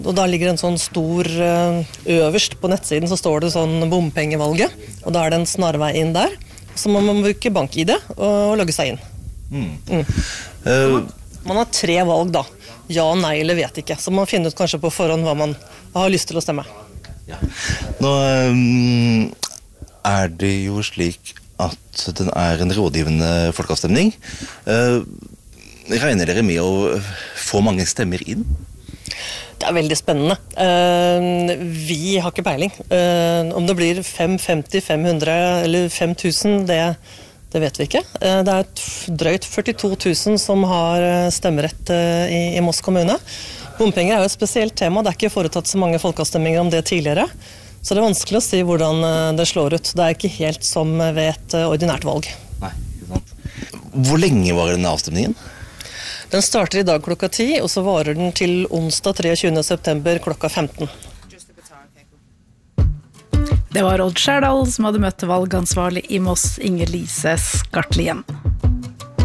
Og da ligger en sånn stor, øverst på nettsiden så står det sånn bompengevalget, og da det en snarvei inn der. Så må man bruke bank-ID og logge seg inn. Man har 3 valg da. Ja, nei eller vet ikke. Så man finner ut kanskje på forhånd hva man har lyst til å stemme. Ja. Nå det jo slik at den en rådgivende folkeavstemning. Regner dere med å få mange stemmer inn? Det veldig spennende. Vi har ikke peiling. Om det blir 550, 500 eller 5000, det vet vi ikke. Det drøyt 42 000 som har stemmerett i Moss kommune. Bompenger jo et spesielt tema. Det ikke foretatt så mange folkeavstemninger om det tidligere. Så det vanskelig å si hvordan det slår ut. Det ikke helt som ved et ordinært valg. Nei, ikke sant. Hvor lenge var denne avstemningen? Den starter i dag klokka 10, og så varer den til onsdag 23. september klokka 15. Det var Odd Skjerdal som hadde møtt valgansvarlig i Moss, Inger-Lise Skartlien.